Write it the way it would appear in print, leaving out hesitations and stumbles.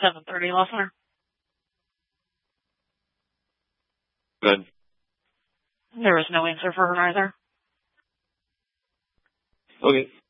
7:30, listener. Good. There was no answer for her either. Okay.